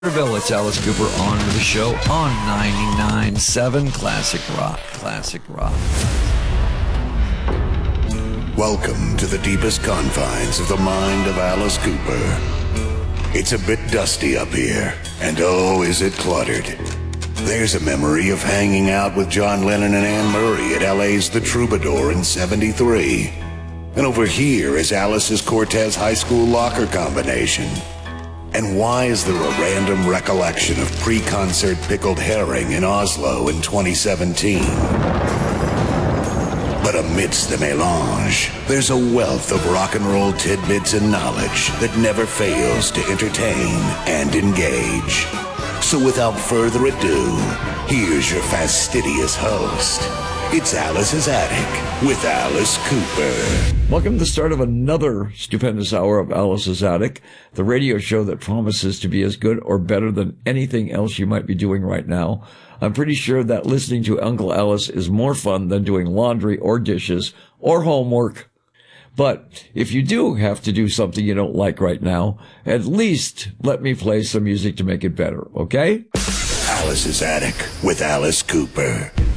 It's Alice Cooper on with the show on 99.7 Classic Rock. Classic Rock. Welcome to the deepest confines of the mind of Alice Cooper. It's a bit dusty up here, and oh, is it cluttered. There's a memory of hanging out with John Lennon and Anne Murray at LA's The Troubadour in '73. And over here is Alice's Cortez High School locker combination. And why is there a random recollection of pre-concert pickled herring in Oslo in 2017? But amidst the melange, there's a wealth of rock and roll tidbits and knowledge that never fails to entertain and engage. So without further ado, here's your fastidious host. It's Alice's Attic with Alice Cooper. Welcome to the start of another stupendous hour of Alice's Attic, the radio show that promises to be as good or better than anything else you might be doing right now. I'm pretty sure that listening to Uncle Alice is more fun than doing laundry or dishes or homework. But if you do have to do something you don't like right now, at least let me play some music to make it better, okay? Alice's Attic with Alice Cooper.